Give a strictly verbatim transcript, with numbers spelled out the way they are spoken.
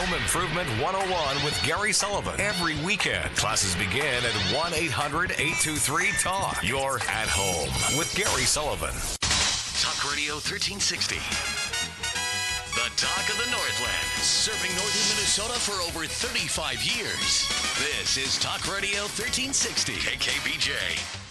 Home Improvement one oh one with Gary Sullivan. Every weekend, classes begin at one eight hundred eight two three talk. You're at home with Gary Sullivan. Talk Radio thirteen sixty. The talk of the Northland. Serving northern Minnesota for over thirty-five years. This is Talk Radio thirteen sixty. K K B J.